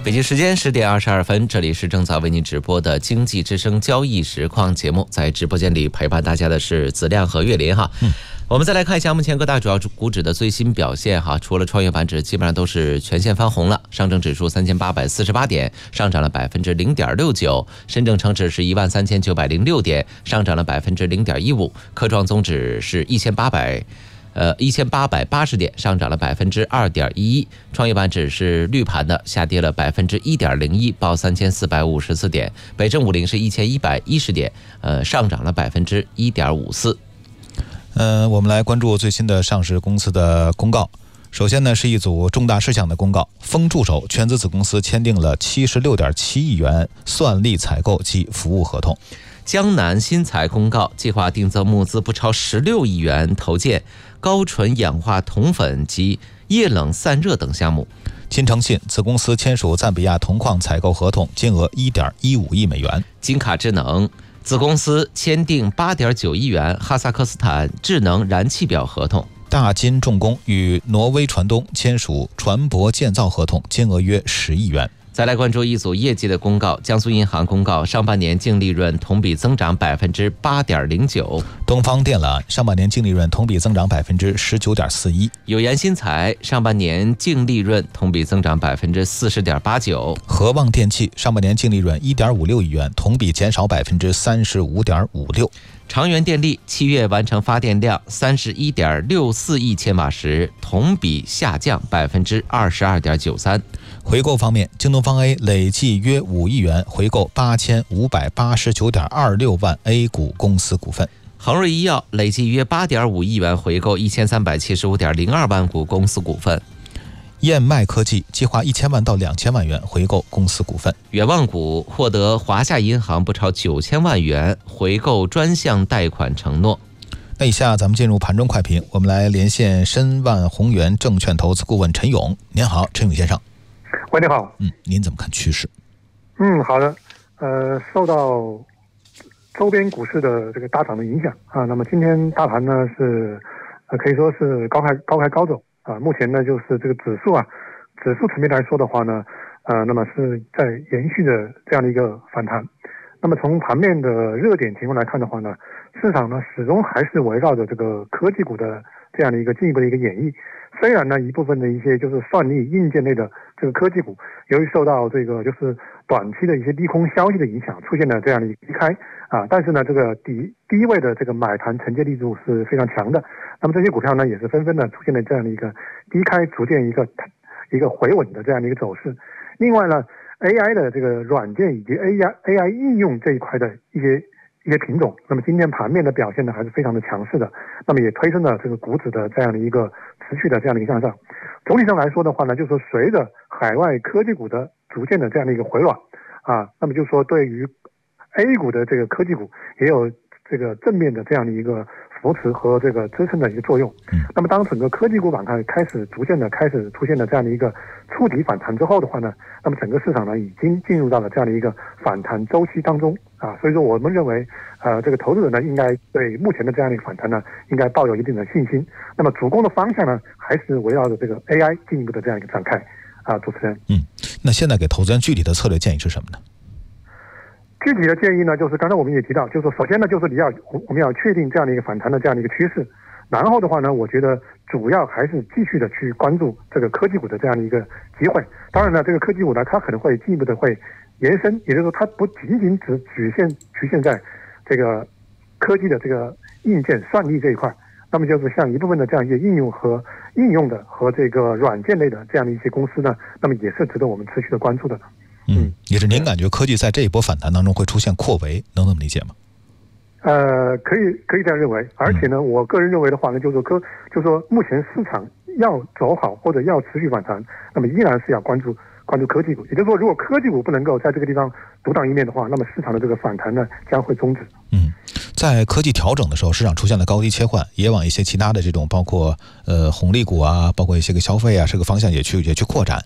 北京时间10点22分，这里是正在为您直播的经济之声交易实况节目，在直播间里陪伴大家的是子亮和岳林哈。我们再来看一下目前各大主要股指的最新表现哈，除了创业板指基本上都是全线翻红了，上证指数3848点，上涨了0.69%，深证成指是13906点，上涨了0.15%，科创综指是1880点，上涨了2.11%，创业板指是绿盘的，下跌了1.01%，报3454点，北证50是1110点，上涨了1.54%。 我们来关注最新的上市公司的公告。首先呢，是一组重大事项的公告，风助手全资子公司签订了76.7亿元算力采购及服务合同。 江南新材公告，计划定增募资不超16亿元，投建高纯氧化铜粉及液冷散热等项目。 金诚信子公司签署赞比亚铜矿采购合同，金额1.15亿美元。 金卡智能子公司签订8.9亿元哈萨克斯坦智能燃气表合同。 大金重工与挪威船东签署船舶建造合同，金额约10亿元。 再来关注一组业绩的公告，江苏银行公告，上半年净利润同比增长8.09%。 东方电缆上半年净利润同比增长19.41%。 有颜新材上半年净利润同比增长40.89%。 和旺电器上半年净利润1.56亿元，同比减少35.56%。 长源电力7月完成发电量31.64亿千瓦时，同比下降22.93%。 回购方面，京东方 A 累计约5亿元回购8589.26万 A 股公司股份。 恒瑞医药累计约8.5亿元回购1375.02万股公司股份。 燕麦科技计划1000万到2000万元回购公司股份。 远望股获得华夏银行不超9000万元回购专项贷款承诺。 那以下咱们进入盘中快评，我们来连线申万宏源证券投资顾问陈勇。您好，陈勇先生。 喂，你好。 您怎么看趋势？ 好的。受到周边股市的这个大涨的影响啊，那么今天大盘呢是可以说是高开高走啊。目前呢就是这个指数层面来说的话呢，那么是在延续的这样的一个反弹。那么从盘面的热点情况来看的话呢，市场呢始终还是围绕着这个科技股的这样的一个进一步的一个演绎。虽然呢一部分的一些就是算力硬件类的这个科技股，由于受到这个就是短期的一些利空消息的影响，出现了这样的一个低开啊，但是呢这个低位的这个买盘承接力度是非常强的。那么这些股票呢也是纷纷的出现了这样的一个低开逐渐一个回稳的这样的一个走势。另外呢 AI 的这个软件以及 AI 应用这一块的一些品种，那么今天盘面的表现呢还是非常的强势的，那么也推升了这个股指的这样的一个持续的这样的一个向上。总体上来说的话呢，就是说随着海外科技股的逐渐的这样的一个回暖啊，那么就是说对于 A 股的这个科技股也有这个正面的这样的一个扶持和这个支撑的一个作用。那么当整个科技股板块逐渐的开始出现了这样的一个触底反弹之后的话呢，那么整个市场呢已经进入到了这样的一个反弹周期当中啊，所以说我们认为这个投资者呢应该对目前的这样的一个反弹呢应该抱有一定的信心。那么主攻的方向呢还是围绕着这个 AI 进一步的这样一个展开啊。主持人， 那现在给投资人具体的策略建议是什么呢？ 具体的建议呢，就是刚才我们也提到，就是说首先呢，就是我们要确定这样的一个反弹的这样的一个趋势，然后的话呢，我觉得主要还是继续的去关注这个科技股的这样的一个机会。当然呢，这个科技股呢，它可能会进一步的会延伸，也就是说，它不仅仅只局限在这个科技的这个硬件算力这一块，那么就是像一部分的这样一些应用的和这个软件类的这样的一些公司呢，那么也是值得我们持续的关注的。 也是您感觉科技在这一波反弹当中会出现扩围，能这么理解吗？ 可以这样认为，而且呢，我个人认为的话呢，就是说目前市场要走好或者要持续反弹，那么依然是要关注科技股。也就是说，如果科技股不能够在这个地方独当一面的话，那么市场的这个反弹呢将会终止。 在科技调整的时候，市场出现了高低切换，也往一些其他的这种包括红利股啊，包括一些个消费啊这个方向也去扩展。